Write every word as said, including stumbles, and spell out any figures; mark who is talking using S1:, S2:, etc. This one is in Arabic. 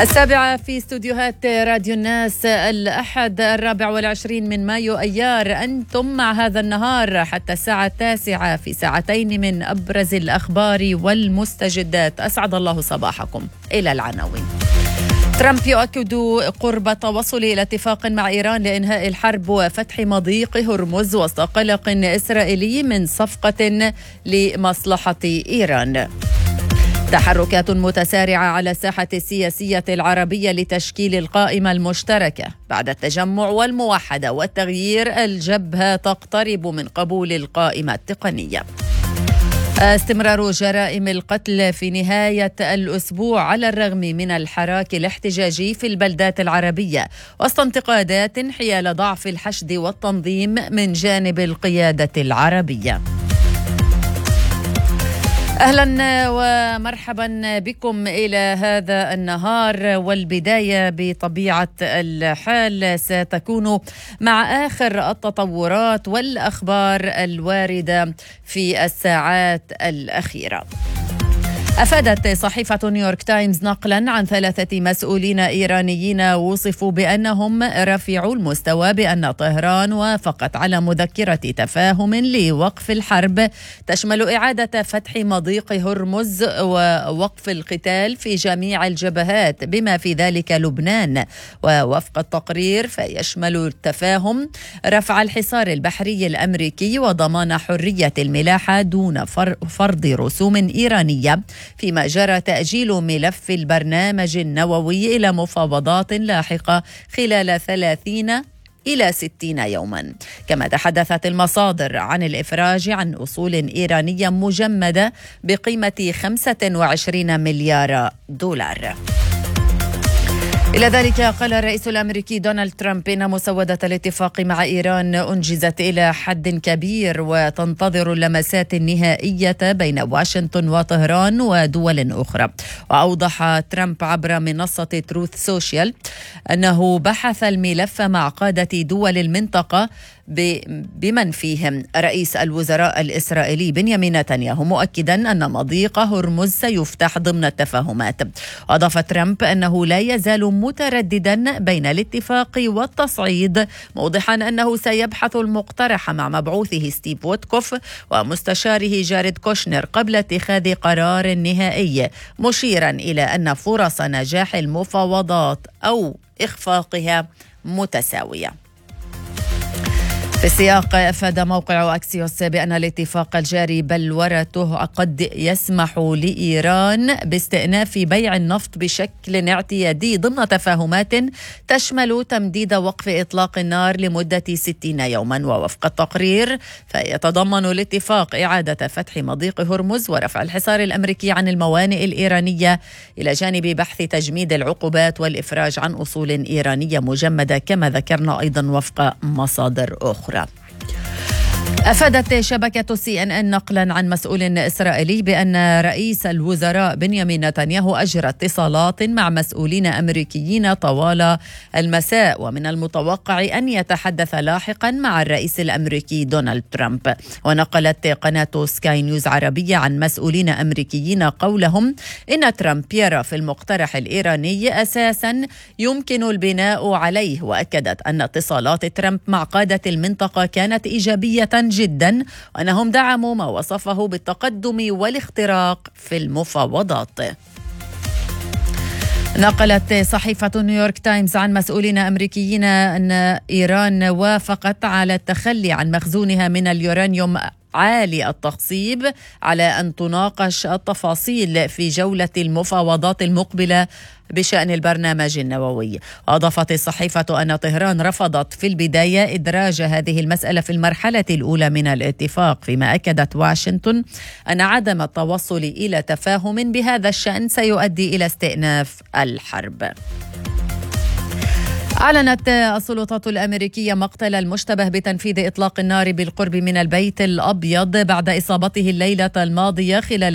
S1: السابعة في استوديوهات راديو الناس، الأحد الرابع والعشرين من مايو أيار. أنتم مع هذا النهار حتى الساعة التاسعة في ساعتين من أبرز الأخبار والمستجدات. أسعد الله صباحكم. إلى العناوين. ترامب يؤكد قرب التوصل إلى اتفاق مع إيران لإنهاء الحرب وفتح مضيق هرمز وسط قلق إسرائيلي من صفقة لمصلحة إيران. تحركات متسارعة على الساحة السياسية العربية لتشكيل القائمة المشتركة بعد التجمع والموحدة والتغيير. الجبهة تقترب من قبول القائمة التقنية. استمرار جرائم القتل في نهاية الأسبوع على الرغم من الحراك الاحتجاجي في البلدات العربية وسط انتقادات حيال ضعف الحشد والتنظيم من جانب القيادة العربية. أهلا ومرحبا بكم إلى هذا النهار، والبداية بطبيعة الحال ستكون مع آخر التطورات والأخبار الواردة في الساعات الأخيرة. أفادت صحيفة نيويورك تايمز نقلا عن ثلاثة مسؤولين إيرانيين وصفوا بأنهم رفيعوا المستوى بأن طهران وافقت على مذكرة تفاهم لوقف الحرب تشمل إعادة فتح مضيق هرمز ووقف القتال في جميع الجبهات بما في ذلك لبنان. ووفق التقرير فيشمل التفاهم رفع الحصار البحري الأمريكي وضمان حرية الملاحة دون فرض رسوم إيرانية، فيما جرى تأجيل ملف البرنامج النووي إلى مفاوضات لاحقة خلال ثلاثين إلى ستين يوما. كما تحدثت المصادر عن الإفراج عن أصول إيرانية مجمدة بقيمة خمسة وعشرين مليار دولار. إلى ذلك قال الرئيس الأمريكي دونالد ترامب إن مسودة الاتفاق مع إيران أنجزت إلى حد كبير وتنتظر اللمسات النهائية بين واشنطن وطهران ودول أخرى. وأوضح ترامب عبر منصة تروث سوشيال أنه بحث الملف مع قادة دول المنطقة بمن فيهم رئيس الوزراء الإسرائيلي بنيامين نتنياهو، مؤكدا أن مضيق هرمز سيفتح ضمن التفاهمات. وأضاف ترامب أنه لا يزال مترددا بين الاتفاق والتصعيد، موضحا أنه سيبحث المقترح مع مبعوثه ستيف ويتكوف ومستشاره جاريد كوشنر قبل اتخاذ قرار نهائي، مشيرا إلى أن فرص نجاح المفاوضات أو إخفاقها متساوية. في السياق أفاد موقع أكسيوس بأن الاتفاق الجاري بلورته قد يسمح لإيران باستئناف بيع النفط بشكل اعتيادي ضمن تفاهمات تشمل تمديد وقف إطلاق النار لمدة ستين يوما. ووفق التقرير فيتضمن الاتفاق إعادة فتح مضيق هرمز ورفع الحصار الأمريكي عن الموانئ الإيرانية إلى جانب بحث تجميد العقوبات والإفراج عن أصول إيرانية مجمدة، كما ذكرنا أيضا وفق مصادر أخرى. أفادت شبكة سي إن إن نقلا عن مسؤول إسرائيلي بأن رئيس الوزراء بنيامين نتنياهو أجرى اتصالات مع مسؤولين أمريكيين طوال المساء، ومن المتوقع أن يتحدث لاحقا مع الرئيس الأمريكي دونالد ترامب. ونقلت قناة سكاي نيوز عربية عن مسؤولين أمريكيين قولهم إن ترامب يرى في المقترح الإيراني أساسا يمكن البناء عليه. وأكدت أن اتصالات ترامب مع قادة المنطقة كانت إيجابية جدا، وأنهم دعموا ما وصفه بالتقدم والاختراق في المفاوضات. نقلت صحيفة نيويورك تايمز عن مسؤولين أمريكيين أن إيران وافقت على التخلي عن مخزونها من اليورانيوم عالي التخصيب على أن تناقش التفاصيل في جولة المفاوضات المقبلة بشأن البرنامج النووي. أضافت الصحيفة أن طهران رفضت في البداية إدراج هذه المسألة في المرحلة الأولى من الاتفاق، فيما أكدت واشنطن أن عدم التوصل إلى تفاهم بهذا الشأن سيؤدي إلى استئناف الحرب. أعلنت السلطات الأمريكية مقتل المشتبه بتنفيذ إطلاق النار بالقرب من البيت الأبيض بعد إصابته الليلة الماضية خلال